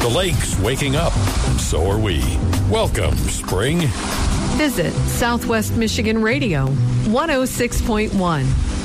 lake's waking up, and so are we. Welcome, spring. Visit Southwest Michigan Radio, 106.1.